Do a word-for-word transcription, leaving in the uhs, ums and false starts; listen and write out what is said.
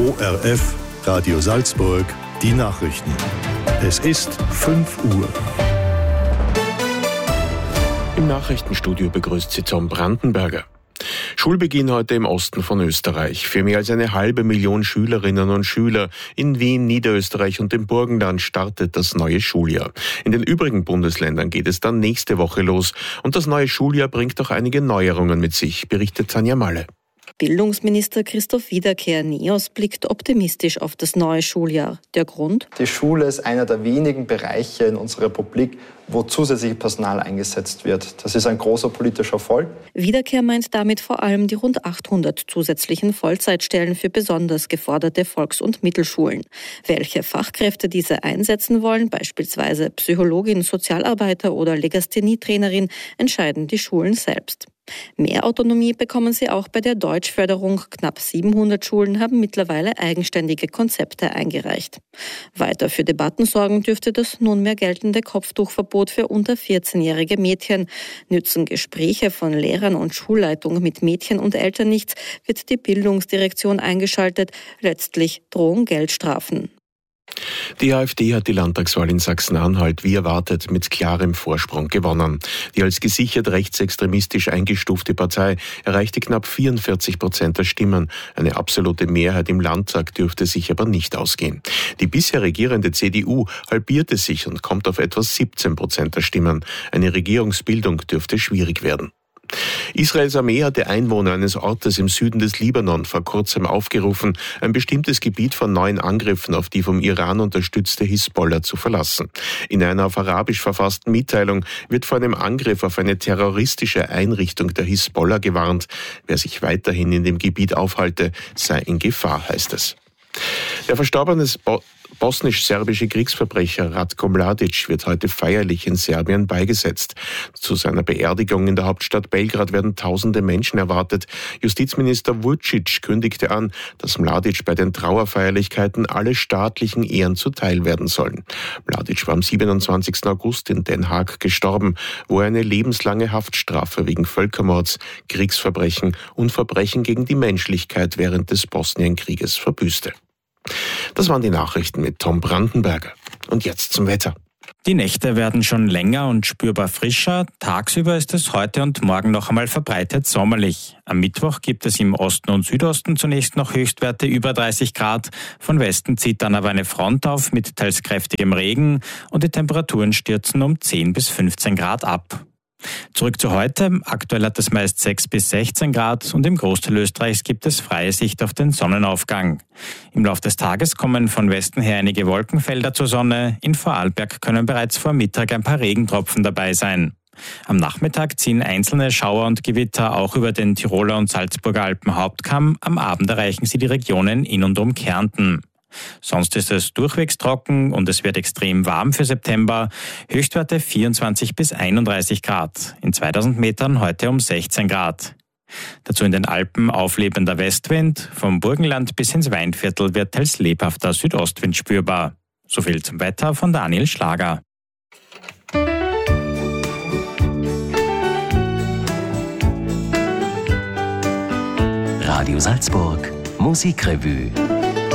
O R F, Radio Salzburg, die Nachrichten. Es ist fünf Uhr. Im Nachrichtenstudio begrüßt Sie Tom Brandenberger. Schulbeginn heute im Osten von Österreich. Für mehr als eine halbe Million Schülerinnen und Schüler in Wien, Niederösterreich und dem Burgenland startet das neue Schuljahr. In den übrigen Bundesländern geht es dann nächste Woche los. Und das neue Schuljahr bringt auch einige Neuerungen mit sich, berichtet Tanja Malle. Bildungsminister Christoph Wiederkehr-Neos blickt optimistisch auf das neue Schuljahr. Der Grund? Die Schule ist einer der wenigen Bereiche in unserer Republik, wo zusätzliches Personal eingesetzt wird. Das ist ein großer politischer Erfolg. Wiederkehr meint damit vor allem die rund achthundert zusätzlichen Vollzeitstellen für besonders geforderte Volks- und Mittelschulen. Welche Fachkräfte diese einsetzen wollen, beispielsweise Psychologin, Sozialarbeiter oder Legasthenietrainerin, entscheiden die Schulen selbst. Mehr Autonomie bekommen sie auch bei der Deutschförderung. Knapp siebenhundert Schulen haben mittlerweile eigenständige Konzepte eingereicht. Weiter für Debatten sorgen dürfte das nunmehr geltende Kopftuchverbot für unter vierzehnjährige Mädchen. Nützen Gespräche von Lehrern und Schulleitung mit Mädchen und Eltern nichts, wird die Bildungsdirektion eingeschaltet. Letztlich drohen Geldstrafen. Die AfD hat die Landtagswahl in Sachsen-Anhalt wie erwartet mit klarem Vorsprung gewonnen. Die als gesichert rechtsextremistisch eingestufte Partei erreichte knapp vierundvierzig Prozent der Stimmen. Eine absolute Mehrheit im Landtag dürfte sich aber nicht ausgehen. Die bisher regierende C D U halbierte sich und kommt auf etwa siebzehn Prozent der Stimmen. Eine Regierungsbildung dürfte schwierig werden. Israels Armee hat die Einwohner eines Ortes im Süden des Libanon vor kurzem aufgerufen, ein bestimmtes Gebiet von neuen Angriffen auf die vom Iran unterstützte Hisbollah zu verlassen. In einer auf Arabisch verfassten Mitteilung wird vor einem Angriff auf eine terroristische Einrichtung der Hisbollah gewarnt. Wer sich weiterhin in dem Gebiet aufhalte, sei in Gefahr, heißt es. Der verstorbene Bo- bosnisch-serbische Kriegsverbrecher Ratko Mladic wird heute feierlich in Serbien beigesetzt. Zu seiner Beerdigung in der Hauptstadt Belgrad werden tausende Menschen erwartet. Justizminister Vučić kündigte an, dass Mladic bei den Trauerfeierlichkeiten alle staatlichen Ehren zuteil werden sollen. Mladic war am siebenundzwanzigsten August in Den Haag gestorben, wo er eine lebenslange Haftstrafe wegen Völkermords, Kriegsverbrechen und Verbrechen gegen die Menschlichkeit während des Bosnienkrieges verbüßte. Das waren die Nachrichten mit Tom Brandenberger. Und jetzt zum Wetter. Die Nächte werden schon länger und spürbar frischer. Tagsüber ist es heute und morgen noch einmal verbreitet sommerlich. Am Mittwoch gibt es im Osten und Südosten zunächst noch Höchstwerte über dreißig Grad. Von Westen zieht dann aber eine Front auf mit teils kräftigem Regen und die Temperaturen stürzen um zehn bis fünfzehn Grad ab. Zurück zu heute. Aktuell hat es meist sechs bis sechzehn Grad und im Großteil Österreichs gibt es freie Sicht auf den Sonnenaufgang. Im Laufe des Tages kommen von Westen her einige Wolkenfelder zur Sonne. In Vorarlberg können bereits vor Mittag ein paar Regentropfen dabei sein. Am Nachmittag ziehen einzelne Schauer und Gewitter auch über den Tiroler und Salzburger Alpenhauptkamm. Am Abend erreichen sie die Regionen in und um Kärnten. Sonst ist es durchwegs trocken und es wird extrem warm für September. Höchstwerte vierundzwanzig bis einunddreißig Grad. In zweitausend Metern heute um sechzehn Grad. Dazu in den Alpen auflebender Westwind. Vom Burgenland bis ins Weinviertel wird teils lebhafter Südostwind spürbar. Soviel zum Wetter von Daniel Schlager. Radio Salzburg, Musikrevue.